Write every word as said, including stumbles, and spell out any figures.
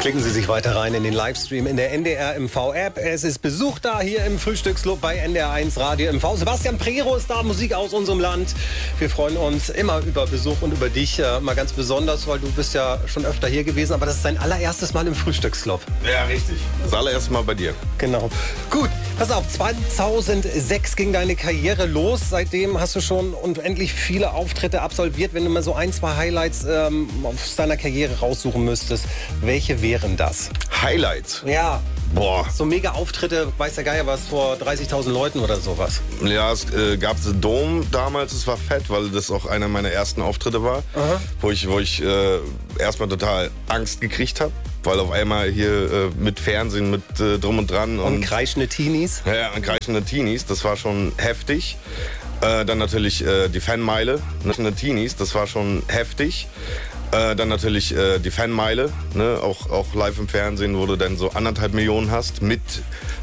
Klicken Sie sich weiter rein in den Livestream in der N D R M V-App. Es ist Besuch da hier im Frühstücksclub bei N D R eins Radio M V. Sebastian Prero ist da, Musik aus unserem Land. Wir freuen uns immer über Besuch und über dich, äh, mal ganz besonders, weil du bist ja schon öfter hier gewesen, aber das ist dein allererstes Mal im Frühstücksclub. Ja, richtig. Das allererste Mal bei dir. Genau. Gut, pass auf, zweitausendsechs ging deine Karriere los. Seitdem hast du schon unendlich viele Auftritte absolviert. Wenn du mal so ein, zwei Highlights ähm, aus deiner Karriere raussuchen müsstest, welche wären das? Highlights? Ja. Boah. So mega Auftritte, weiß der Geier was, vor dreißigtausend Leuten oder sowas. Ja, es äh, gab The Dome damals, es war fett, weil das auch einer meiner ersten Auftritte war, Aha. wo ich, wo ich äh, erstmal total Angst gekriegt habe, weil auf einmal hier äh, mit Fernsehen, mit äh, drum und dran. Und, und kreischende Teenies. Ja, ja, und kreischende Teenies, das war schon heftig. Äh, dann natürlich äh, die Fanmeile, ne, Teenies, das war schon heftig. Äh, dann natürlich äh, die Fanmeile, ne? auch, auch live im Fernsehen, wo du dann so anderthalb Millionen hast mit